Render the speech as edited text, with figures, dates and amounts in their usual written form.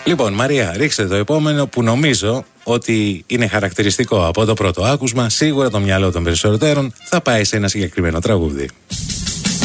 Λοιπόν, Μαρία, ρίξτε το επόμενο που νομίζω ότι είναι χαρακτηριστικό από το πρώτο άκουσμα. Σίγουρα το μυαλό των περισσότερων θα πάει σε ένα συγκεκριμένο τραγούδι.